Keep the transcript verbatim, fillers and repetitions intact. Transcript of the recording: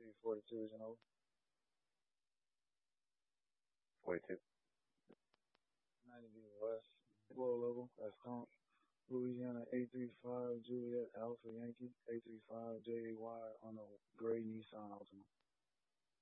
three forty-twos and over. forty-two. ninety B West. Low level. That's comp. Louisiana eight three five Juliet Alpha Yankee. eight three five J A Y on a gray Nissan Altima.